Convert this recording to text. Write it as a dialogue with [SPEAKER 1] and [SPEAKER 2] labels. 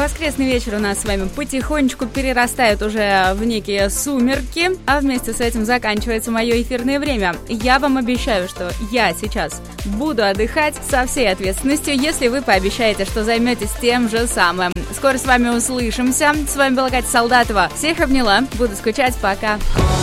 [SPEAKER 1] Воскресный вечер у нас с вами потихонечку перерастает уже в некие сумерки, а вместе с этим заканчивается мое эфирное время. Я вам обещаю, что я сейчас буду отдыхать со всей ответственностью, если вы пообещаете, что займетесь тем же самым. Скоро с вами услышимся. С вами была Катя Солдатова. Всех обняла. Буду скучать. Пока.